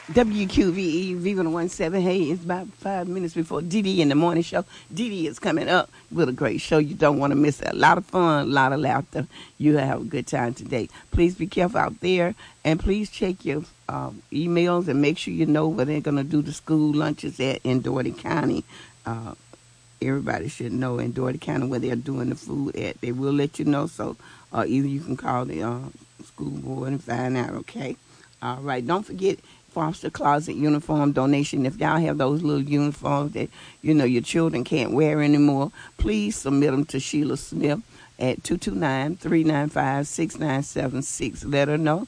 WQVE Viva the 17. Hey, it's about 5 minutes before Dee in the morning show. Dee is coming up with a great show. You don't want to miss it. A lot of fun, a lot of laughter. You have a good time today. Please be careful out there, and please check your emails and make sure you know where they're going to do the school lunches at in Dougherty County. Uh, Everybody should know in Dougherty County where they're doing the food at. They will let you know, so either you can call the school board and find out, okay? All right, don't forget Foster Closet uniform donation. If y'all have those little uniforms that, your children can't wear anymore, please submit them to Sheila Smith at 229-395-6976. Let her know.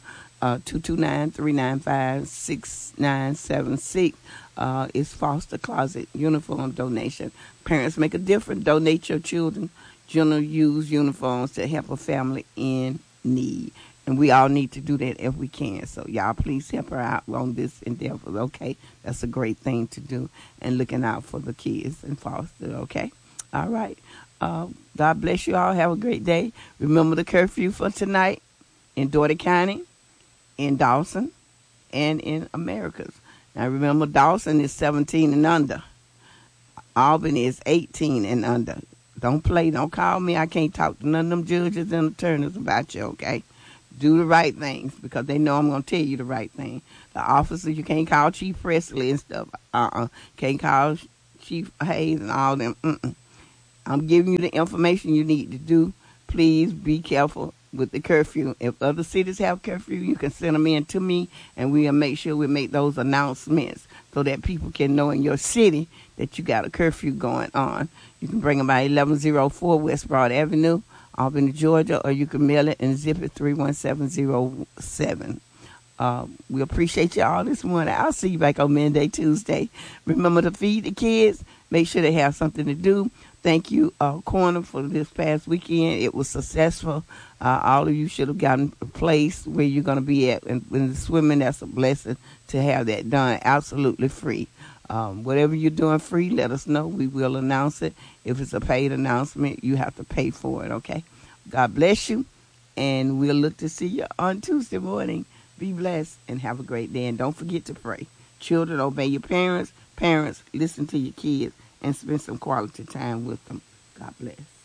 229-395-6976 is Foster Closet uniform donation. Parents make a difference. Donate your children general use uniforms to help a family in need. And we all need to do that if we can. So y'all please help her out on this endeavor, okay? That's a great thing to do. And looking out for the kids in foster, okay? All right. God bless you all. Have a great day. Remember the curfew for tonight in Dougherty County, in Dawson, and in Americas. Now remember, Dawson is 17 and under. Albany is 18 and under. Don't play. Don't call me. I can't talk to none of them judges and attorneys about you, okay? Do the right things because they know I'm going to tell you the right thing. The officers, you can't call Chief Presley and stuff. Can't call Chief Hayes and all them. I'm giving you the information you need to do. Please be careful with the curfew. If other cities have curfew, you can send them in to me, and we'll make sure we make those announcements so that people can know in your city that you got a curfew going on. You can bring them by 1104 West Broad Avenue, Albany, Georgia, or you can mail it and zip it 31707. We appreciate you all this morning. I'll see you back on Monday, Tuesday. Remember to feed the kids. Make sure they have something to do. Thank you, Corner, for this past weekend. It was successful. All of you should have gotten a place where you're going to be at. And when swimming, that's a blessing to have that done absolutely free. Whatever you're doing free, let us know. We will announce it. If it's a paid announcement, you have to pay for it, okay? God bless you, and we'll look to see you on Tuesday morning. Be blessed and have a great day. And don't forget to pray. Children, obey your parents. Parents, listen to your kids and spend some quality time with them. God bless.